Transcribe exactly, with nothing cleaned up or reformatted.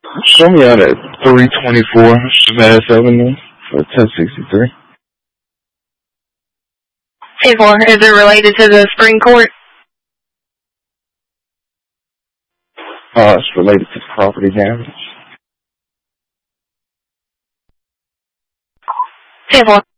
Show me out at three twenty-four Mass Avenue for ten sixty-three. ten four, is it related to the spring court? Uh, it's related to property damage. ten four.